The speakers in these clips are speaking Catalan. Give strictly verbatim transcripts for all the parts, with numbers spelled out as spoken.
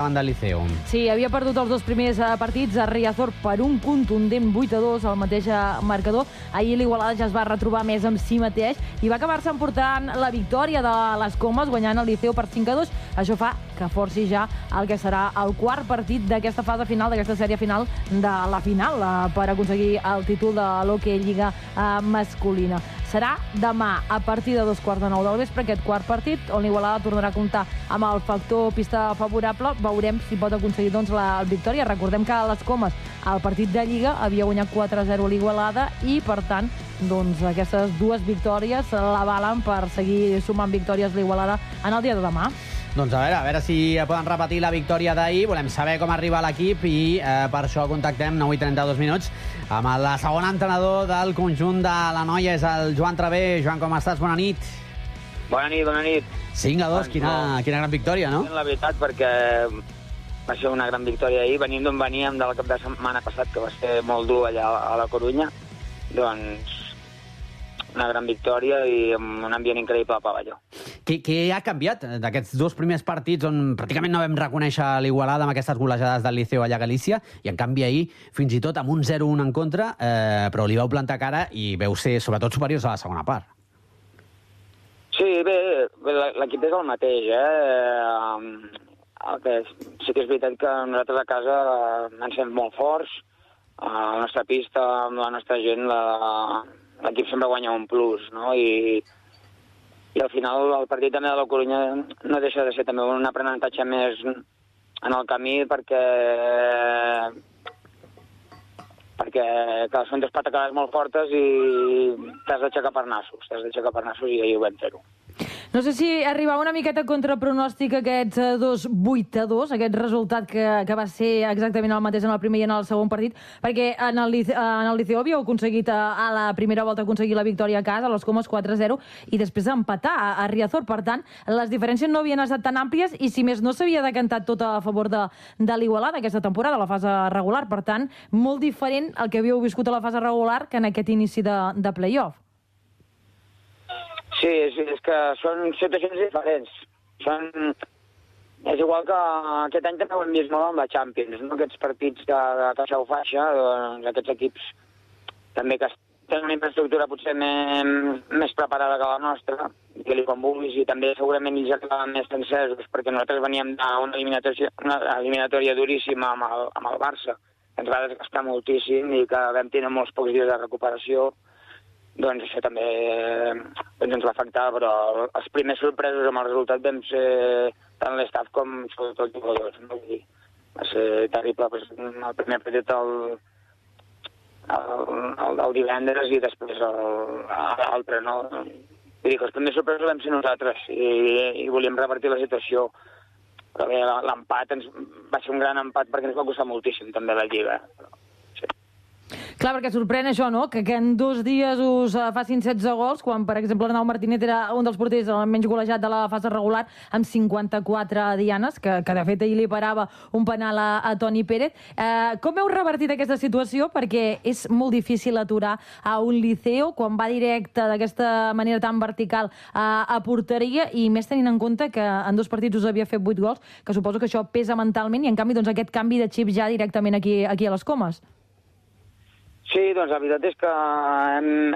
davant del Liceo. Sí, havia perdut els dos primers partits a Riazor per un contundent vuit a dos al mateix marcador. Ahir l'Igualada ja es va retrobar més amb si mateix i va acabar-se emportant la victòria de les Comes, guanyant el Liceo per cinc a dos. Això fa que forci ja el que serà el quart partit d'aquesta fase final, d'aquesta sèrie final de la final, per aconseguir el títol de l'Hockey Lliga masculina. Serà demà a partir de dos quarts de nou del vespre aquest quart partit, on l'Igualada tornarà a comptar amb el factor pista favorable. Veurem si pot aconseguir doncs, la victòria. Recordem que a les Comes el partit de Lliga havia guanyat quatre a zero a l'Igualada i, per tant, doncs, aquestes dues victòries l'avalen per seguir sumant victòries l'Igualada en el dia de demà. Doncs a veure, a veure si poden repetir la victòria d'ahir. Volem saber com arriba l'equip i eh, per això contactem nou i trenta-dos minuts amb el segon entrenador del conjunt de la noia, és el Joan Travé. Joan, com estàs? Bona nit. Bona nit, bona nit. cinc a dos, quina, quina gran victòria, no? La veritat, perquè va ser una gran victòria ahir. Venim d'on veníem del cap de setmana passat, que va ser molt dur allà a la Corunya. Doncs una gran victòria i amb un ambient increïble al pavelló. Què, què ha canviat d'aquests dos primers partits on pràcticament no vam reconèixer l'Igualada amb aquestes golejades del Liceu allà a Galícia, i en canvi ahir, fins i tot amb un zero un en contra, eh, però li vau plantar cara i veu ser sobretot superiors a la segona part. Sí, bé, l'equip és el mateix, eh? El que sí que és veritat que nosaltres a casa ens sent molt forts, a la nostra pista, amb la nostra gent, la... l'equip sempre guanya un plus, no? I, i al final el partit també de la Corunya no deixa de ser també un aprenentatge més en el camí, perquè perquè clar, són dues patacades molt fortes i t'has d'aixecar per nassos, t'has d'aixecar per nassos i ahir ho vam fer-ho. No sé si arribava una miqueta contra pronòstic aquests dos vuit a dos, aquest resultat que, que va ser exactament el mateix en el primer i en el segon partit, perquè en el, en el Liceu havíeu aconseguit a, a la primera volta aconseguir la victòria a casa, a les Comes quatre a zero, i després empatar a, a Riazor. Per tant, les diferències no havien estat tan àmplies i, si més no, s'havia decantat tot a favor de, de l'Igualada aquesta temporada, a la fase regular. Per tant, molt diferent el que havíeu viscut a la fase regular que en aquest inici de, de play-off. Sí, és, és que són situacions diferents. Són... És igual que aquest any també ho hem vist molt amb la Champions, no? Aquests partits de, de caixa o faixa, doncs aquests equips també que tenen una infraestructura potser més, més preparada que la nostra, que li quan vulguis, i també segurament ells acaben més tensesos, perquè nosaltres veníem d'una eliminatòria, una eliminatòria duríssima amb el, amb el Barça, que ens va desgastar moltíssim i que vam tenir molts pocs dies de recuperació. Doncs això també doncs ens va afectar, però els primers sorpresos amb el resultat vam ser tant l'estaf com sobretot els jugadors. No? Va ser terrible, pues, el primer partit el, el, el, el divendres i després l'altre. No? Vull dir que els primers sorpresos vam ser nosaltres i, i volíem revertir la situació. Però bé, l'empat ens, va ser un gran empat perquè ens va costar moltíssim també la Lliga. Clar, perquè sorprèn això, no?, que, que en dos dies us facin setze gols, quan, per exemple, Arnau Martínez era un dels porters el menys golejat de la fase regular, amb cinquanta-quatre dianes, que, que de fet ahir li parava un penal a, a Toni Pérez. Eh, com heu revertit aquesta situació? Perquè és molt difícil aturar a un Liceo quan va directe d'aquesta manera tan vertical a, a porteria, i més tenint en compte que en dos partits us havia fet vuit gols, que suposo que això pesa mentalment, i en canvi doncs, aquest canvi de xip ja directament aquí, aquí a les Comes. Sí, doncs la veritat és que hem,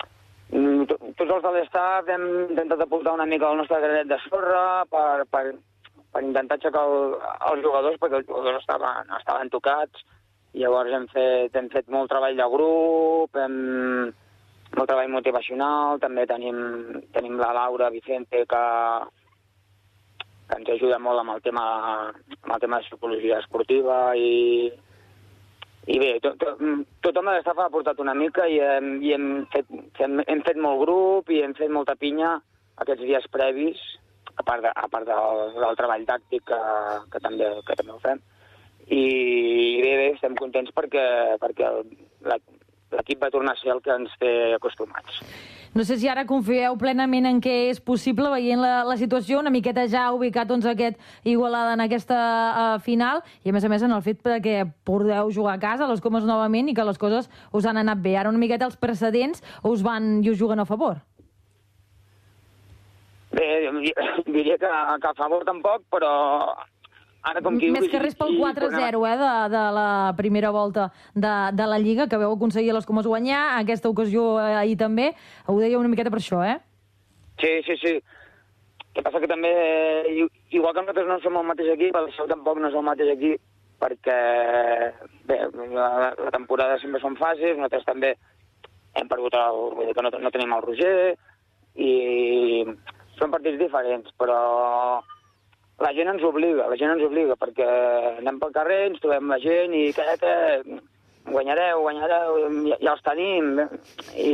tots els de l'estaf hem intentat aportar una mica el nostre granet de sorra per, per, per intentar aixecar el, els jugadors, perquè els jugadors estaven, estaven tocats. Llavors hem fet, hem fet molt treball de grup, hem, molt treball motivacional, també tenim, tenim la Laura Vicente, que, que ens ajuda molt amb el tema, amb el tema de psicologia esportiva, i I bé, to, to, tothom de l'estaf ha aportat una mica i, hem, i hem, fet, hem, hem fet molt grup i hem fet molta pinya aquests dies previs, a part, de, a part del, del treball tàctic que, que, també, que també ho fem. I bé, bé, estem contents perquè, perquè l'equip va tornar a ser el que ens té acostumats. No sé si ara confieu plenament en què és possible, veient la, la situació, una miqueta ja ubicat doncs, aquest Igualada en aquesta uh, final, i a més a més en el fet que podeu jugar a casa, a les Comes novament, i que les coses us han anat bé. Ara una miqueta els precedents us van i us juguen a favor. Bé, diria que, que a favor tampoc, però ara com qui... Més que res pel quatre a zero, eh, de, de la primera volta de, de la Lliga, que veu aconseguir les comes guanyar, aquesta ocasió ahir també. Ho deia una miqueta per això, eh? Sí, sí, sí. El que passa que també, igual que nosaltres no som el mateix equip, el Liceu tampoc no és el mateix equip, perquè bé, la, la temporada sempre són fases, nosaltres també hem perdut el... Vull dir que no, no tenim el Roger, i són partits diferents, però la gent ens obliga, la gent ens obliga, perquè anem pel carrer, ens trobem la gent i que, que guanyareu, guanyareu, ja, ja els tenim. I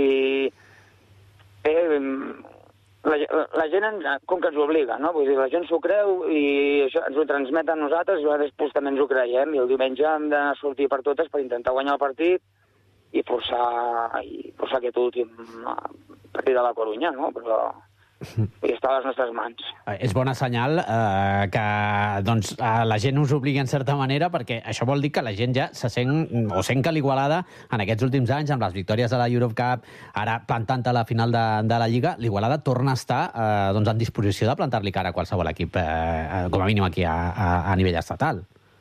bé, la, la gent ens, com que ens obliga, no? Vull dir, la gent s'ho creu i això ens ho transmet a nosaltres, i nosaltres també ens ho creiem, i el diumenge hem de sortir per totes per intentar guanyar el partit i forçar, i forçar aquest últim partit de la Corunya, no? Però i està a les nostres mans. És bona senyal eh, que doncs, la gent us obligui en certa manera, perquè això vol dir que la gent ja se sent, o sent que l'Igualada en aquests últims anys, amb les victòries de la Europe Cup, ara plantant a la final de, de la Lliga, l'Igualada torna a estar eh, doncs, en disposició de plantar-li cara a qualsevol equip, eh, com a mínim aquí a, a, a nivell estatal.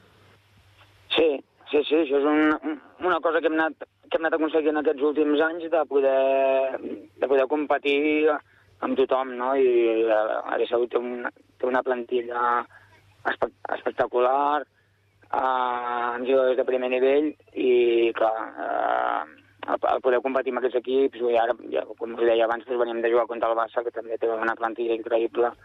Sí, sí, sí, això és un, una cosa que hem anat, que hem anat aconseguint aquests últims anys, de poder, de poder competir amb tothom, no? I a Liceu té una, té una plantilla espe espectacular, eh, amb jugadors de primer nivell, i clar, eh, el, el poder competir amb aquests equips, i ara, ja, com us deia abans, doncs venim de jugar contra el Barça, que també té una plantilla increïble,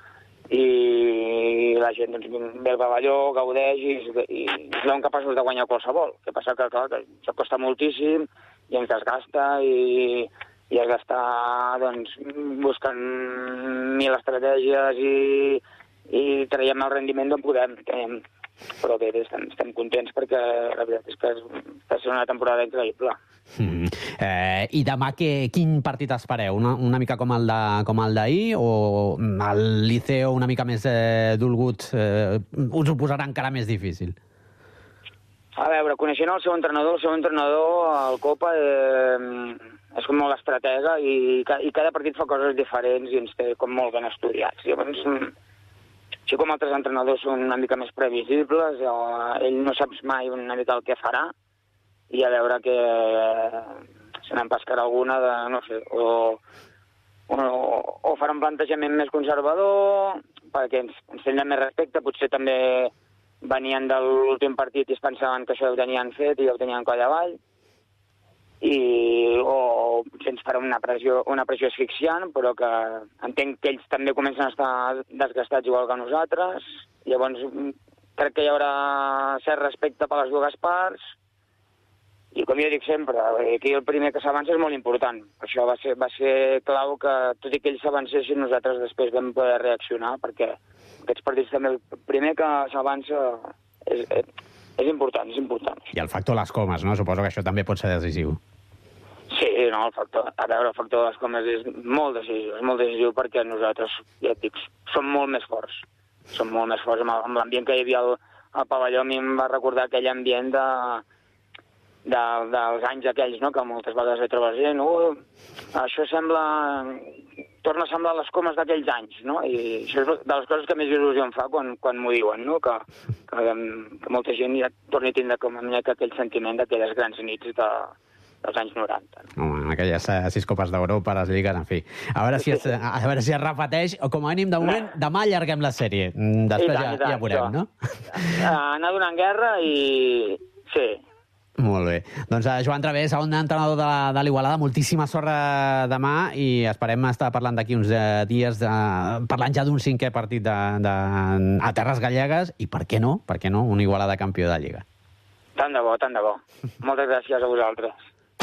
i la gent doncs, ve al pavelló, gaudeix i, i es veuen capaços de guanyar qualsevol. El que passa que, clar, que això costa moltíssim i ens desgasta, i i has d'estar doncs, buscant mil estratègies i, i traiem el rendiment d'on podem. Traiem. Però bé, estem, estem contents perquè la veritat és que està sent una temporada increïble. Mm. Eh, I demà que, quin partit espereu? Una, una mica com el de, com el d'ahir, o el Liceo una mica més eh, dolgut eh, us ho posarà encara més difícil? A veure, coneixent el seu entrenador, el seu entrenador, el Copa, eh, és com molt estratega i, i cada partit fa coses diferents i ens té com molt ben estudiats. Llavors, així com altres entrenadors són una mica més previsibles, ell no saps mai una mica el que farà, i a veure que se n'empescarà alguna de, no sé, o, o, o farà un plantejament més conservador, perquè ens, ens tindrà més respecte, potser també venien de l'últim partit i es pensaven que això ho tenien fet i ho tenien coll avall, i o potser ens farà una pressió, una pressió asfixiant, però que entenc que ells també comencen a estar desgastats igual que nosaltres. Llavors crec que hi haurà cert respecte per les dues parts, i com jo dic sempre, aquí el primer que s'avança és molt important. Això va ser, va ser clau que, tot i que ells s'avancessin, nosaltres després vam poder reaccionar, perquè aquests partits també, el primer que s'avança és, és important, és important. I el factor les comes, no? Suposo que això també pot ser decisiu. Sí, no, el factor, a veure, el factor de les comes és molt decisiu, és molt decisiu perquè nosaltres, ja et dic, som molt més forts. Som molt més forts amb l'ambient que hi havia al, al pavelló. A mi em va recordar aquell ambient de, de, dels anys aquells, no?, que moltes vegades hi trobes gent, oh, això sembla... torna a semblar les comes d'aquells anys, no? I això és de les coses que més il·lusió em fa quan, quan m'ho diuen, no? Que, que, que molta gent ja torni a tindre com a mica aquell sentiment d'aquelles grans nits de, dels anys noranta. No? Home, aquelles sis copes d'Europa, les lligues, en fi. A veure si es, a veure si es repeteix, o com a mínim, de moment, no. Demà allarguem la sèrie. Després tant, ja, tant, ja veurem, això. No? Anar donant guerra i... sí. Molt bé. Doncs uh, Joan Través, segon entrenador de, de l'Igualada, moltíssima sort uh, demà, i esperem estar parlant d'aquí uns uh, dies, de, parlant ja d'un cinquè partit de, de, a terres gallegues, i per què no, per què no, un Igualada campió de Lliga. Tant de bo, tant de bo. Moltes gràcies a vosaltres.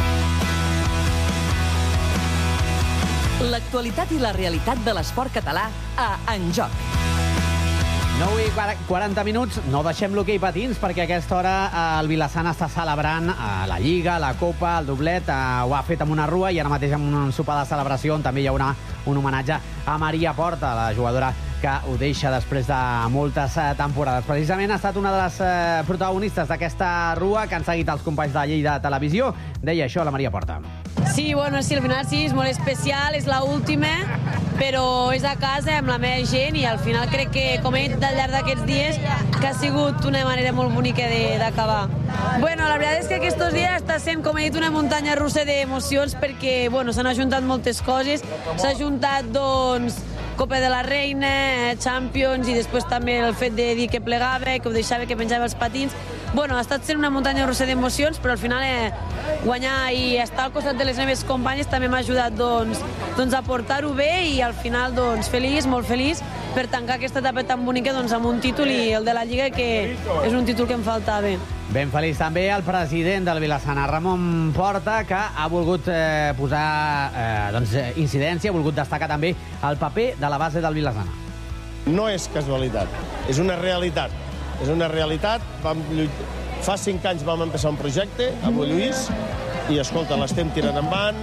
L'actualitat i la realitat de l'esport català a En Joc. nou i quaranta minuts, no deixem l'hoquei patins, perquè a aquesta hora el Vilassana està celebrant la Lliga, la Copa, el doblet, ho ha fet amb una rua, i ara mateix amb un sopar de celebració on també hi haurà un homenatge a Maria Porta, la jugadora que ho deixa després de moltes temporades. Precisament ha estat una de les protagonistes d'aquesta rua que han seguit els companys de Lleida Televisió. Deia això la Maria Porta. Sí, bueno, sí, al final sí, és molt especial, és l'última, però és a casa amb la meva gent i al final crec que, com he dit al llarg d'aquests dies, que ha sigut una manera molt bonica d'acabar. Bueno, la veritat és que aquests dies està sent, com he dit, una muntanya russa d'emocions perquè, bueno, s'han ajuntat moltes coses. S'ha ajuntat, doncs, Copa de la Reina, Champions i després també el fet de dir que plegava, que ho deixava, que penjava els patins. Bueno, ha estat sent una muntanya russa d'emocions, però al final eh, guanyar i estar al costat de les meves companyes també m'ha ajudat doncs, doncs, a portar-ho bé i al final doncs, feliç, molt feliç, per tancar aquesta etapa tan bonica doncs, amb un títol i el de la Lliga, que és un títol que em faltava. Ben feliç també el president del Vilassana, Ramon Porta, que ha volgut eh, posar eh, doncs, incidència, ha volgut destacar també el paper de la base del Vilassana. No és casualitat, és una realitat. És una realitat. Vam, fa cinc anys vam empezar un projecte amb el Lluís i, escolta, l'estem tirant endavant.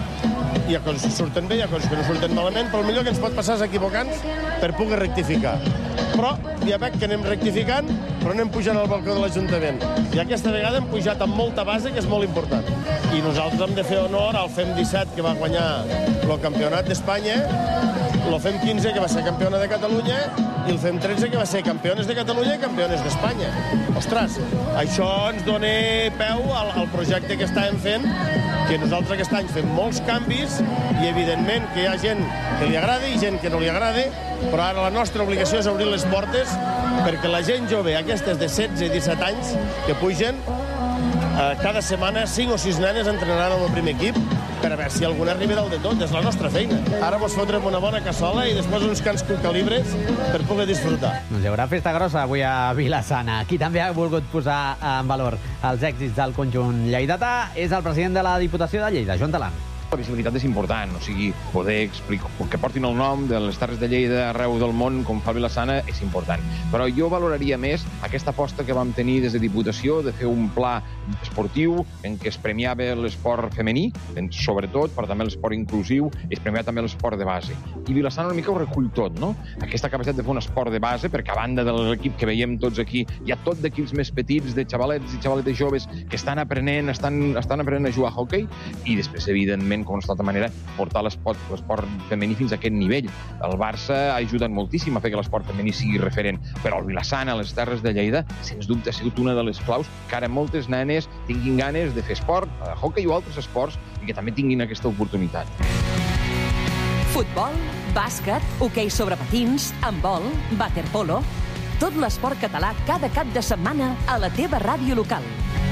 Hi ha coses que surten bé, hi ha coses que no surten malament, però el millor que ens pot passar és equivocar-nos per poder rectificar. Però ja veig que anem rectificant, però anem pujant al balcó de l'Ajuntament. I aquesta vegada hem pujat amb molta base, que és molt important. I nosaltres hem de fer honor al F E M disset, que va guanyar el campionat d'Espanya, el F E M quinze, que va ser campiona de Catalunya, i el F E M tretze, que va ser campiones de Catalunya i campiones d'Espanya. Ostres, això ens dona peu al, al projecte que estàvem fent, que nosaltres aquest any fem molts canvis i, evidentment, que hi ha gent que li agrada i gent que no li agrada, però ara la nostra obligació és obrir les portes perquè la gent jove, aquestes de setze i disset anys, que pugen, eh, cada setmana cinc o sis nenes entrenaran amb el primer equip per a veure si alguna arriba dalt de tot. És la nostra feina. Ara vos fotrem una bona cassola i després uns cants calibres per poder disfrutar. Doncs hi haurà festa grossa avui a Vilassana. Qui també ha volgut posar en valor els èxits del conjunt lleidatà és el president de la Diputació de Lleida, Joan Talant. La visibilitat és important, o sigui, poder explicar que portin el nom de les Terres de Lleida arreu del món, com fa Vilassana, és important. Però jo valoraria més aquesta aposta que vam tenir des de Diputació de fer un pla esportiu en què es premiava l'esport femení, sobretot, però també l'esport inclusiu, i es premiava també l'esport de base. I Vilassana una mica ho recull tot, no? Aquesta capacitat de fer un esport de base, perquè a banda de l'equip que veiem tots aquí, hi ha tot d'equips més petits, de xavalets i xavaletes joves que estan aprenent, estan, estan aprenent a jugar a hoquei, i després, evidentment, com d'altra manera, portar l'esport femení fins a aquest nivell. El Barça ha ajudat moltíssim a fer que l'esport femení sigui referent, però el Vilassana, a les Terres de Lleida, sens dubte ha sigut una de les claus que ara moltes nenes tinguin ganes de fer esport, hoquei o altres esports, i que també tinguin aquesta oportunitat. Futbol, bàsquet, hoquei sobre patins, handbol, waterpolo... Tot l'esport català cada cap de setmana a la teva ràdio local.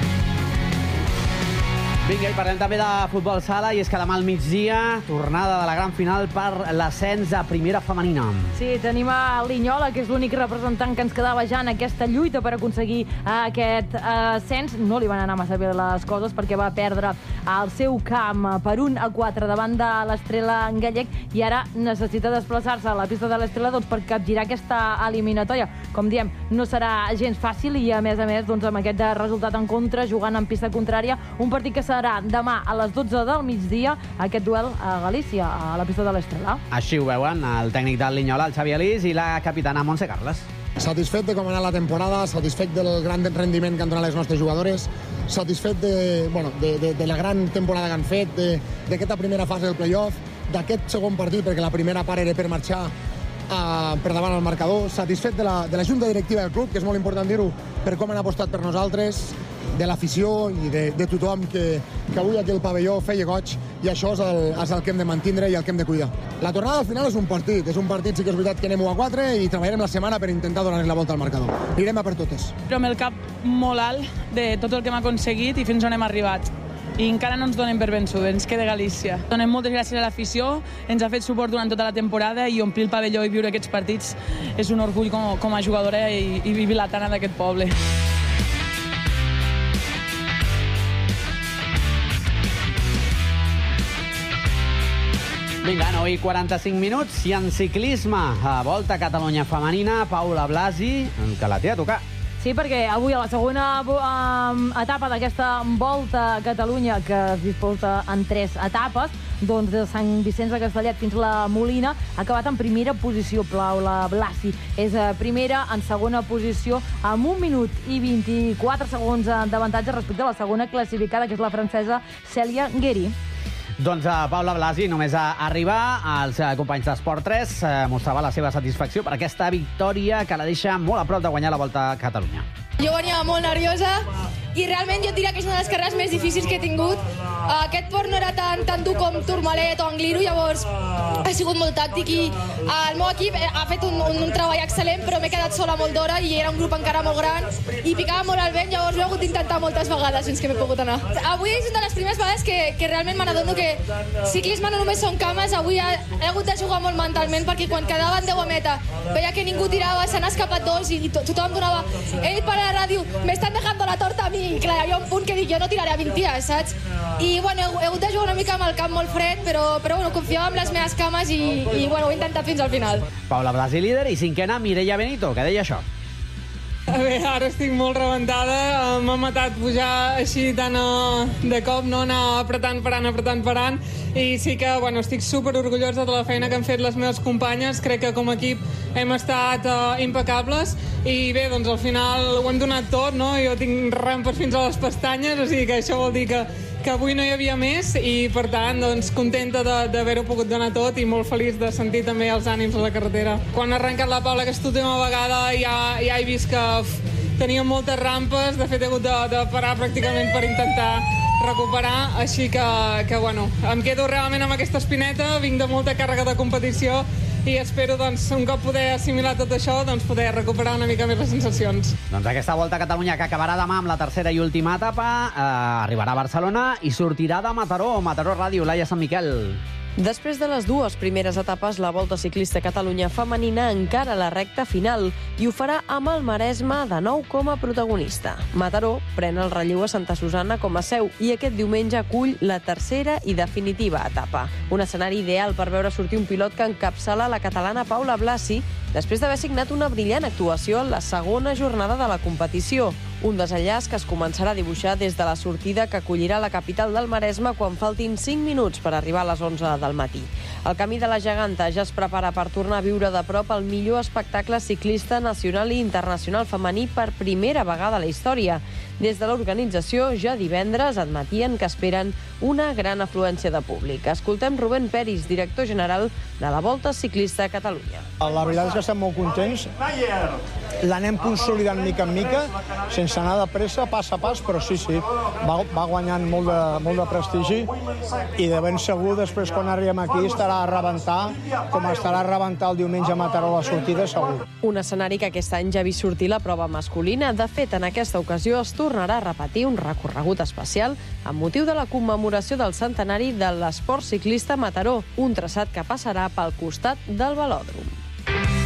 Vinga, i parlem també de futbol sala, i és que demà al migdia, tornada de la gran final per l'ascens a primera femenina. Sí, tenim a Linyola, que és l'únic representant que ens quedava ja en aquesta lluita per aconseguir aquest ascens. No li van anar massa bé les coses perquè va perdre al seu camp per un a quatre davant de l'Estrela Gallec i ara necessita desplaçar-se a la pista de l'Estrela doncs, per capgirar aquesta eliminatòria. Com diem, no serà gens fàcil i, a més a més, doncs, amb aquest resultat en contra, jugant en pista contrària, un partit que serà demà a les dotze del migdia, aquest duel a Galícia, a la pista de l'Estrela. Així ho veuen el tècnic del Linyola, el Xavi Alís, i la capitana Montse Carles. Satisfet de com ha anat la temporada, satisfet del gran rendiment que han donat les nostres jugadores, satisfet de, bueno, de, de, de la gran temporada que han fet, d'aquesta primera fase del playoff, d'aquest segon partit, perquè la primera part era per marxar Uh, per davant el marcador, satisfet de la, de la junta directiva del club, que és molt important dir-ho, per com han apostat per nosaltres, de l'afició i de, de tothom que, que avui aquí al pavelló feia goig, i això és el, és el que hem de mantindre i el que hem de cuidar. La tornada al final és un partit, és un partit, sí que és veritat que anem u a quatre i treballarem la setmana per intentar donar la volta al marcador. Anirem a per totes. Però amb el cap molt alt de tot el que hem aconseguit i fins on hem arribat. I encara no ens donem per vençudes, ens queda Galícia. Donem moltes gràcies a l'afició, ens ha fet suport durant tota la temporada i omplir el pavelló i viure aquests partits és un orgull com, com a jugadora i, i vilatana d'aquest poble. Vinga, nou i quaranta-cinc minuts, i en ciclisme, a Volta a Catalunya femenina, Paula Blasi, que la té a tocar. Sí, perquè avui a la segona um, etapa d'aquesta Volta a Catalunya, que es disputa en tres etapes, doncs de Sant Vicenç de Castellet fins a la Molina, ha acabat en primera posició. Paula Blasi és primera, en segona posició, amb un minut i vint-i-quatre segons d'avantatge respecte a la segona classificada, que és la francesa Cèlia Guéry. Doncs uh, Paula Blasi, només a arribar als uh, companys d'Esport tres, uh, mostrava la seva satisfacció per aquesta victòria que la deixa molt a prop de guanyar la Volta a Catalunya. Jo venia molt nerviosa i realment jo diria que és una de les carreres més difícils que he tingut. Aquest port no era tan, tan dur com Tourmalet o Angliru, llavors ha sigut molt tàctic i el meu equip ha fet un, un, un treball excel·lent, però m'he quedat sola molt d'hora i era un grup encara molt gran i picava molt el vent, llavors ho he hagut d'intentar moltes vegades fins que m'he pogut anar. Avui és una de les primeres vegades que, que realment me n'adono que ciclisme no només són cames, avui he, he hagut de jugar molt mentalment perquè quan quedaven deu a meta veia que ningú tirava, se n'ha escapat dos i, i to, tothom donava... He dit per la ràdio, m'estan dejando la torta a mi, i clar, hi havia un punt que dic, jo no tiraré a vint dies, saps? I bueno, he, he hagut de jugar una mica amb el camp molt fred, però, però bueno, confiava en les meves cames i, i bueno, ho he intentat fins al final. Paula Blasi, líder, i cinquena, Mireia Benito, que deia això. A veure, ara estic molt rebentada, m'ha matat pujar així tan uh, de cop, no anar apretant, parant, apretant, parant, i sí que bueno, estic super orgullosa de la feina que han fet les meves companyes, crec que com a equip hem estat uh, impecables, i bé, doncs al final ho hem donat tot, no? Jo tinc rampes fins a les pestanyes, o sigui que això vol dir que que avui no hi havia més i, per tant, doncs, contenta d'haver-ho pogut donar tot i molt feliç de sentir també els ànims a la carretera. Quan ha arrencat la Paula aquesta última vegada ja, ja he vist que uf, tenia moltes rampes, de fet he hagut de, de parar pràcticament per intentar recuperar, així que, que bueno, em quedo realment amb aquesta espineta, vinc de molta càrrega de competició i espero, doncs, un cop poder assimilar tot això, doncs, poder recuperar una mica més les sensacions. Doncs aquesta Volta a Catalunya que acabarà demà amb la tercera i última etapa, eh, arribarà a Barcelona i sortirà de Mataró, Mataró Ràdio, Laia Sant Miquel. Després de les dues primeres etapes, la Volta Ciclista a Catalunya femenina encara la recta final i ho farà amb el Maresme de nou com a protagonista. Mataró pren el relleu a Santa Susanna com a seu i aquest diumenge acull la tercera i definitiva etapa. Un escenari ideal per veure sortir un pilot que encapçala la catalana Paula Blasi després d'haver signat una brillant actuació en la segona jornada de la competició. Un desenllaç que es començarà a dibuixar des de la sortida que acollirà la capital del Maresme quan faltin cinc minuts per arribar a les onze del matí. El camí de la geganta ja es prepara per tornar a viure de prop el millor espectacle ciclista nacional i internacional femení per primera vegada a la història. Des de l'organització, ja divendres admetien que esperen una gran afluència de públic. Escoltem Rubén Peris, director general de la Volta Ciclista a Catalunya. La veritat és que estem molt contents. L'anem consolidant mica en mica, sense anar de pressa, pas a pas, però sí, sí, va, va guanyant molt de, molt de prestigi i de ben segur després quan arribem aquí estarà a rebentar, com estarà a rebentar el diumenge a Mataró a la sortida, segur. Un escenari que aquest any ja ha vist sortir la prova masculina. De fet, en aquesta ocasió es tornarà a repetir un recorregut especial amb motiu de la commemoració del centenari de l'esport ciclista a Mataró, un traçat que passarà pel costat del velòdrom.